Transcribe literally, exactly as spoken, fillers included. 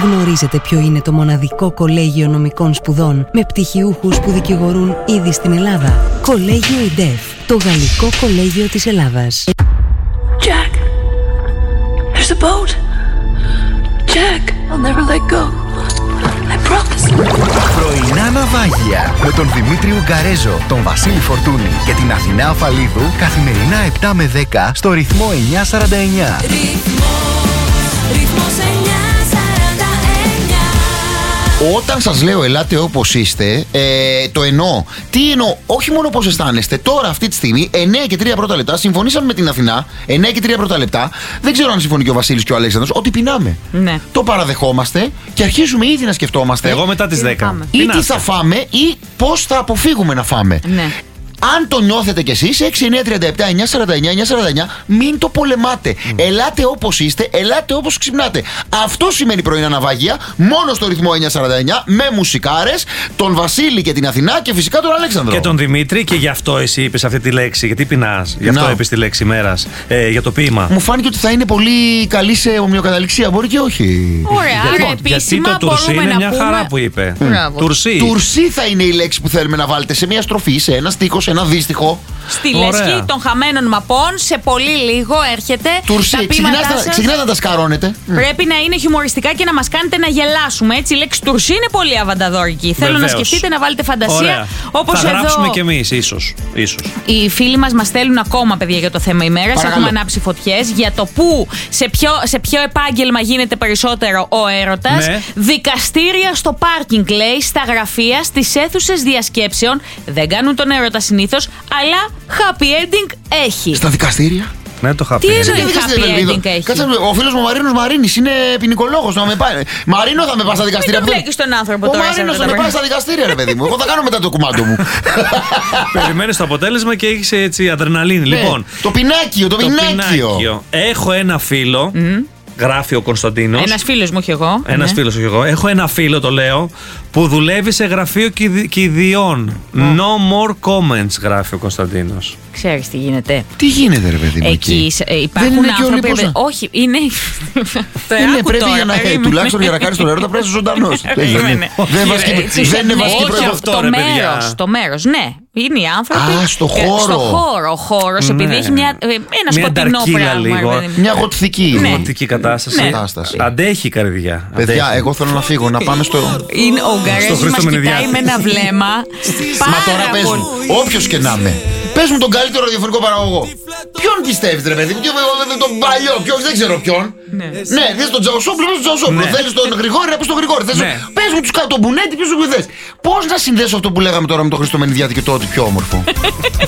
Γνωρίζετε ποιο είναι το μοναδικό κολέγιο νομικών σπουδών με πτυχιούχους που δικηγορούν ήδη στην Ελλάδα? Κολέγιο ΙΝΤΕΦ, το Γαλλικό Κολέγιο της Ελλάδας. Jack, there's a boat. Jack, I'll never let go. I promise. Πρωινά ναυάγια με τον Δημήτρη Ουγγαρέζο, τον Βασίλη Φορτούνη και την Αθηνά Αφαλίδου καθημερινά επτά με δέκα στο ρυθμό εννιά σαράντα εννιά. Ρυθμός εννιά σαράντα εννιά. Όταν σας λέω ελάτε όπως είστε, ε, το εννοώ. Τι εννοώ? Όχι μόνο πώς αισθάνεστε. Τώρα, αυτή τη στιγμή, εννέα και τρία πρώτα λεπτά, συμφωνήσαμε με την Αθηνά. εννέα και τρία πρώτα λεπτά. Δεν ξέρω αν συμφωνεί και ο Βασίλης και ο Αλέξανδρος, ότι πεινάμε. Ναι. Το παραδεχόμαστε και αρχίζουμε ήδη να σκεφτόμαστε. Εγώ μετά τις δέκα. Ή τι θα φάμε ή πώς θα αποφύγουμε να φάμε. Ναι. Αν το νιώθετε κι εσείς, έξι εννιά τριάντα επτά εννιά σαράντα εννιά εννιά σαράντα εννιά, μην το πολεμάτε. Mm. Ελάτε όπως είστε, ελάτε όπως ξυπνάτε. Αυτό σημαίνει πρωινά ναυάγια, μόνο στο ρυθμό εννιά σαράντα εννιά, με μουσικάρες, τον Βασίλη και την Αθηνά και φυσικά τον Αλέξανδρο. Και τον Δημήτρη, και γι' αυτό εσύ είπες αυτή τη λέξη. Γιατί πεινάς, γι' αυτό είπες τη λέξη ημέρας, ε, για το ποίημα. Μου φάνηκε ότι θα είναι πολύ καλή σε ομοιοκαταληξία, μπορεί και όχι. Ωραία, γιατί, άρα γιατί το τουρσί είναι μια πούμε... χαρά που είπε. Mm. Τουρσί. Τουρσί θα είναι η λέξη που θέλουμε να βάλετε σε μια στροφή, σε ένα στίχο, σε ένα δύστιχο. Στη Ωραία. λέσχη των χαμένων μαπών, σε πολύ λίγο έρχεται. Τουρσί, ξεκινάτε να τα σκαρώνετε. Πρέπει να είναι χιουμοριστικά και να μας κάνετε να γελάσουμε. Έτσι, η λέξη τουρσί είναι πολύ αβανταδόρικη. Θέλω να σκεφτείτε, να βάλετε φαντασία. Όπως θα εδώ... γράψουμε κι εμείς, ίσως. ίσως. Οι φίλοι μας μας στέλνουν ακόμα, παιδιά, για το θέμα ημέρας. Έχουμε ανάψει φωτιές για το πού, σε ποιο, σε ποιο επάγγελμα γίνεται περισσότερο ο έρωτας. Ναι. Δικαστήρια στο πάρκινγκ, λέει, στα γραφεία, στις αίθουσες διασκέψεων. Δεν κάνουν τον έρωτα συνήθως, αλλά happy ending έχει. Στα δικαστήρια. Ναι, το happy Τι ending. εννοεί happy ending έχει? Κάτσε, ο φίλος μου ο Μαρίνος Μαρίνης είναι ποινικολόγος. Να με πάει. Μαρίνο, θα με πας στα δικαστήρια. Μην το μπλέκεις τον άνθρωπο ο τώρα. Μαρίνος θα με πάει στα δικαστήρια, ρε παιδί μου. Εγώ θα κάνω μετά το κουμάντο μου. Περιμένεις το αποτέλεσμα και έχεις έτσι αδρεναλίνη. Ναι, Λοιπόν, το πινάκιο, το, το πινάκιο. πινάκιο. Έχω ένα φίλο. Mm. Γράφει ο Κωνσταντίνος. Ένας φίλος μου, όχι εγώ. Ένας ναι. φίλος, όχι εγώ. Έχω ένα φίλο, το λέω, που δουλεύει σε γραφείο κηδη- κηδιών. Oh. No more comments, γράφει ο Κωνσταντίνος. Ξέρεις τι γίνεται. Τι γίνεται, ρε παιδί μου, εκεί? εκεί. Υπάρχουν είναι άνθρωποι. και όλοι Όχι, είναι. Είναι, πρέπει για να. Τουλάχιστον για να κάνεις τον έρωτα πρέπει να είσαι ζωντανός. Δεν είναι βασική προϋπόθεση. Το μέρος, ναι. Είναι οι άνθρωποι. Α, στο χώρο. Στο χώρο. Ο χώρος, επειδή έχει ένα σκοτεινό πράγμα. Μια γοτθική. Γοτθική κατάσταση. Αντέχει η καρδιά. Παιδιά, εγώ θέλω να φύγω, να πάμε στο. Ο Γκαρέζος μας κοιτάει με ένα βλέμμα. Μα τώρα πες μου, όποιος και να είμαι, πες μου τον καλύτερο ραδιοφωνικό παραγωγό. Ποιον πιστεύεις, ρε παιδί μου? Τον παλιό, ποιον, δεν ξέρω ποιον. Ναι, θες τον Τζαουσόπουλο, πες τον Τζαουσόπουλο. Θέλεις τον Γρηγόρη, πες τον Γρηγόρη. Πες μου τον Μπουνέτη, ποιος σου θες. Πώς να συνδέσω αυτό που λέγαμε τώρα με τον Χριστομενιδιάτη και το ότι πιο όμορφο?